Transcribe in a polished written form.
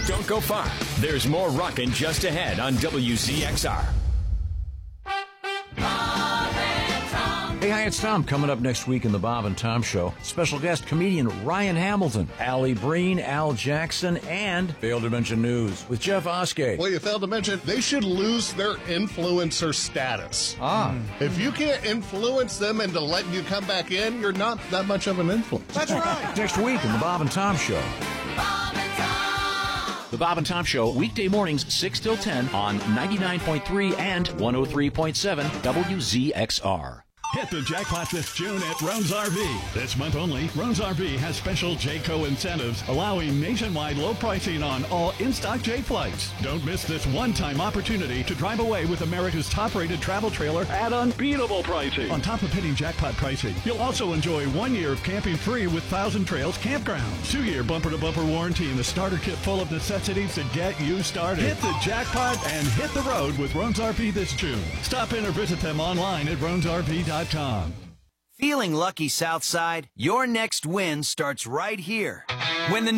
Don't go far. There's more rockin' just ahead on WZXR. Hey, hi, it's Tom. Coming up next week in the Bob and Tom Show, special guest comedian Ryan Hamilton, Allie Breen, Al Jackson, and Failed to Mention News with Jeff Oskey. Well, you failed to mention they should lose their influencer status. If you can't influence them into letting you come back in, you're not that much of an influence. That's right. Next week in the Bob and Tom Show. Bob and Tom. The Bob and Tom Show, weekday mornings 6 till 10 on 99.3 and 103.7 WZXR. Hit the jackpot this June at Roan's RV. This month only, Roan's RV has special Jayco incentives, allowing nationwide low pricing on all in-stock J flights. Don't miss this one-time opportunity to drive away with America's top-rated travel trailer at unbeatable pricing. On top of hitting jackpot pricing, you'll also enjoy 1 year of camping free with Thousand Trails Campgrounds, 2-year bumper-to-bumper warranty, and a starter kit full of necessities to get you started. Hit the jackpot and hit the road with Roan's RV this June. Stop in or visit them online at roansrv.com. Feeling lucky, Southside? Your next win starts right here. When the